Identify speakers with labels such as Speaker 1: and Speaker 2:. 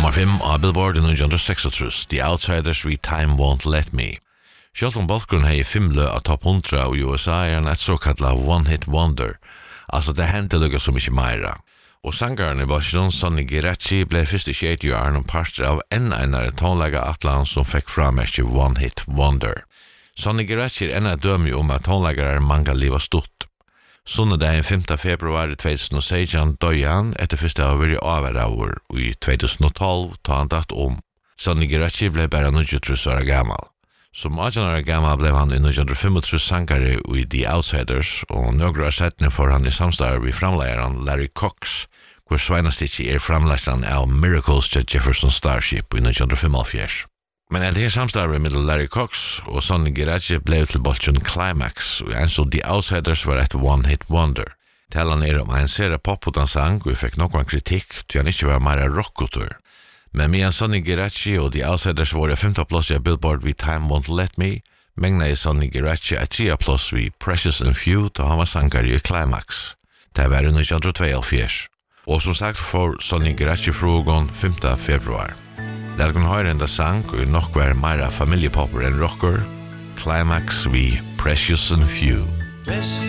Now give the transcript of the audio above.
Speaker 1: Nummer 5 av Billboard i 1936, The Outsiders with Time Won't Let Me. Selv om Balkgrunn har 5 lø av topp 100 i USA han et såkallat one-hit wonder, altså det hendte lukka så mykje meira. Og sangaren i Boston, Sonny Geraci, ble først i 80 år noen parter av enare tonlega atlan som fikk framerke one-hit wonder. Sonny Geraci enn dømi at tonlegarar manga liva stort. Sunnedagen 5. februar 2016 døde han etter første av vært avhverdaver, og i 2012 tar han datt Sonny Geraci ble bare 23 år gammal. Som 18 år gammal ble han i 1935 sangare i The Outsiders, og några setning for han i samstarv i framleieren Larry Cox, hvor sveinastikki framleisan av Miracles til Jefferson Starship i 1945. Men det här samstarvet med Larry Cox och Sonny Geraci blev till bollen Climax och en så The Outsiders var ett one-hit wonder. Talan om en serie pop-sang och vi fick någon kritik till han inte var mer rockotur. Men medan Sonny Geraci och The Outsiders var det 5:e plats i Billboard with Time Won't Let Me, mängna Sonny Geraci ett 3:e plats vid Precious and Few då han var sangare i Climax. Det var i 1942. Och som sagt får Sonny Geraci frågan 5. februar. Lad kun høyre enda sang og nok være meira familjepopper enn rocker, Climax vi Precious and Few.